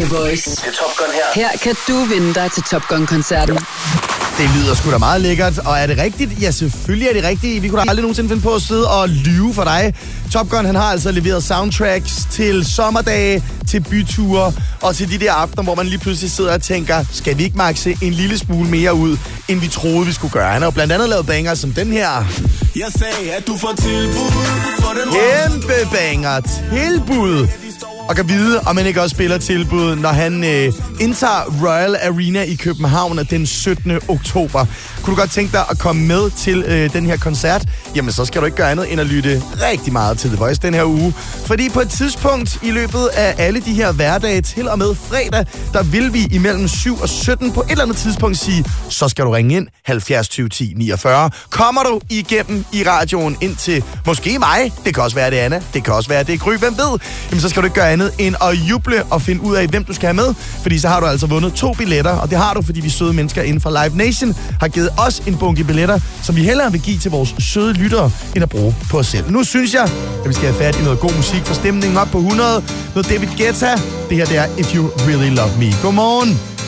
Voice. Det er Top Gun her. Her kan du vinde dig til Top Gun-koncerten. Det lyder sgu da meget lækkert, og er det rigtigt? Ja, selvfølgelig er det rigtigt. Vi kunne da aldrig nogensinde finde på at sidde og lyve for dig. Top Gun, han har altså leveret soundtracks til sommerdage, til byture og til de der aftener, hvor man lige pludselig sidder og tænker, skal vi ikke makse en lille smule mere ud, end vi troede, vi skulle gøre? Han har jo blandt andet lavet banger som den her. Jeg sagde, at du får tilbud for den Kæmpe banger, tilbud. Og kan vide, om han ikke også spiller tilbud, når han indtager Royal Arena i København den 17. oktober. Kunne du godt tænke dig at komme med til den her koncert? Jamen, så skal du ikke gøre andet end at lytte rigtig meget til The Voice den her uge. Fordi på et tidspunkt i løbet af alle de her hverdage til og med fredag, der vil vi imellem 7 og 17 på et eller andet tidspunkt sige, så skal du ringe ind 70 20 10 49. Kommer du igennem i radioen ind til måske mig, det kan også være det Anna, det kan også være det Gry, hvem ved? Jamen, så skal du ikke gøre andet end at juble og finde ud af, hvem du skal have med. Fordi så har du altså vundet 2 billetter, og det har du, fordi vi søde mennesker inden for Live Nation har givet os en bunke billetter, som vi hellere vil give til vores søde lyttere, end at bruge på os selv. Nu synes jeg, at vi skal have fat i noget god musik for stemningen op på 100. Noget David Guetta. Det her, det er If You Really Love Me. Godmorgen.